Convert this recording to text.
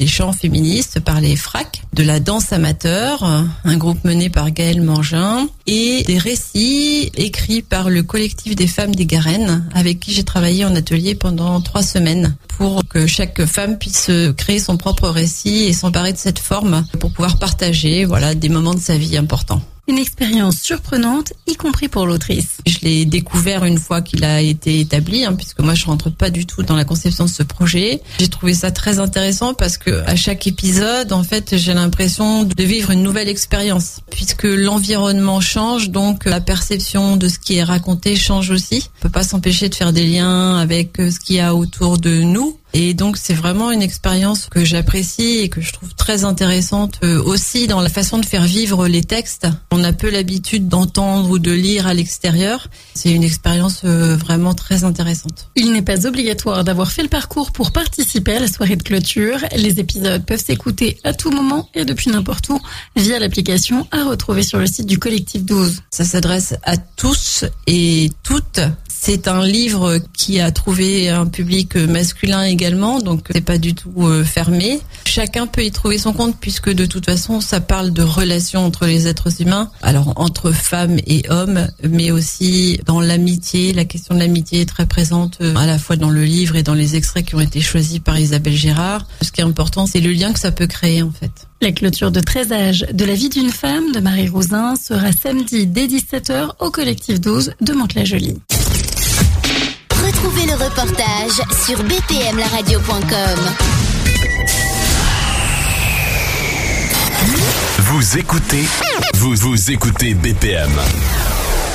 des chants féministes par les FRAC, de la danse amateur, un groupe mené par Gaëlle Mangin, et des récits écrits par le collectif des femmes des Garennes, avec qui j'ai travaillé en atelier pendant 3 semaines, pour que chaque femme puisse créer son propre récit et s'emparer de cette forme pour pouvoir partager, des moments de sa vie importants. Une expérience surprenante, y compris pour l'autrice. Je l'ai découvert une fois qu'il a été établi, puisque moi je rentre pas du tout dans la conception de ce projet. J'ai trouvé ça très intéressant parce que à chaque épisode, en fait, j'ai l'impression de vivre une nouvelle expérience, puisque l'environnement change, donc la perception de ce qui est raconté change aussi. On peut pas s'empêcher de faire des liens avec ce qu'il y a autour de nous. Et donc c'est vraiment une expérience que j'apprécie et que je trouve très intéressante aussi dans la façon de faire vivre les textes. On a peu l'habitude d'entendre ou de lire à l'extérieur. C'est une expérience vraiment très intéressante. Il n'est pas obligatoire d'avoir fait le parcours pour participer à la soirée de clôture. Les épisodes peuvent s'écouter à tout moment et depuis n'importe où via l'application à retrouver sur le site du Collectif 12. Ça s'adresse à tous et toutes. C'est un livre qui a trouvé un public masculin également, donc c'est pas du tout fermé. Chacun peut y trouver son compte puisque de toute façon ça parle de relations entre les êtres humains, alors entre femmes et hommes, mais aussi dans l'amitié. La question de l'amitié est très présente à la fois dans le livre et dans les extraits qui ont été choisis par Isabelle Gérard. Ce qui est important, c'est le lien que ça peut créer en fait. La clôture de 13 âges de la vie d'une femme de Marie Rouzin sera samedi dès 17h au Collectif 12 de Mantes-la-Jolie. Retrouvez le reportage sur bpmlaradio.com. Vous écoutez BPM.